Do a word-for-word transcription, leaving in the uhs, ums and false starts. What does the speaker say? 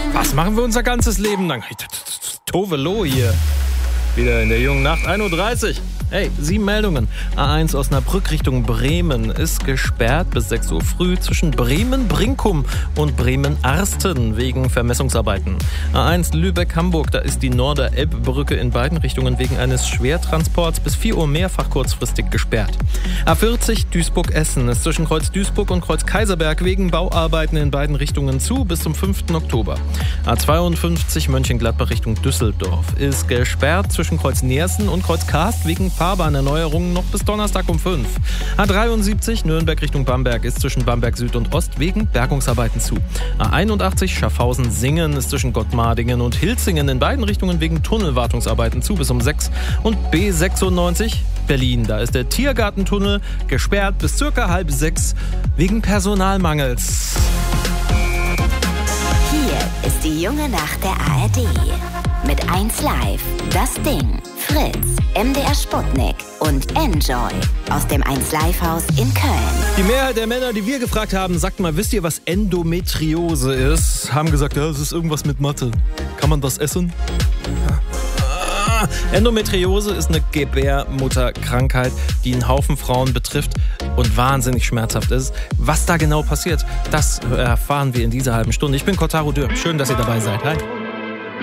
Was machen wir unser ganzes Leben lang? Tovelo hier. Wieder in der jungen Nacht, ein Uhr dreißig. Hey, sieben Meldungen. A eins Osnabrück Richtung Bremen ist gesperrt bis sechs Uhr früh zwischen Bremen-Brinkum und Bremen-Arsten wegen Vermessungsarbeiten. A eins Lübeck-Hamburg, da ist die Norder-Elb-Brücke in beiden Richtungen wegen eines Schwertransports bis vier Uhr mehrfach kurzfristig gesperrt. A vierzig Duisburg-Essen ist zwischen Kreuz Duisburg und Kreuz Kaiserberg wegen Bauarbeiten in beiden Richtungen zu bis zum fünften Oktober. A zweiundfünfzig Mönchengladbach Richtung Düsseldorf ist gesperrt zwischen Kreuz Neersen und Kreuz Karst wegen Fahrbahnerneuerungen noch bis Donnerstag um fünf. A dreiundsiebzig Nürnberg Richtung Bamberg ist zwischen Bamberg Süd und Ost wegen Bergungsarbeiten zu. A einundachtzig Schaffhausen-Singen ist zwischen Gottmardingen und Hilzingen in beiden Richtungen wegen Tunnelwartungsarbeiten zu bis um sechs. Und B sechsundneunzig Berlin, da ist der Tiergartentunnel gesperrt bis circa halb sechs wegen Personalmangels. Hier ist die junge Nacht der A R D. Mit eins Live, Das Ding, Fritz, M D R Sputnik und Enjoy aus dem eins Live Haus in Köln. Die Mehrheit der Männer, die wir gefragt haben, sagt mal, wisst ihr, was Endometriose ist? Haben gesagt, ja, das ist irgendwas mit Mathe. Kann man das essen? Ah, Endometriose ist eine Gebärmutterkrankheit, die einen Haufen Frauen betrifft und wahnsinnig schmerzhaft ist. Was da genau passiert, das erfahren wir in dieser halben Stunde. Ich bin Kotaro Dürr. Schön, dass ihr dabei seid. Hi.